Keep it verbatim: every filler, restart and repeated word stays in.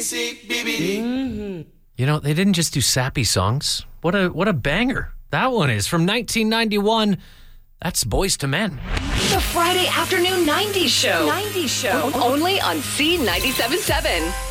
You know, they didn't just do sappy songs. What a what a banger. That one is from nineteen ninety-one. That's Boys to Men. The Friday Afternoon nineties Show. nineties Show. Only on C ninety-seven point seven.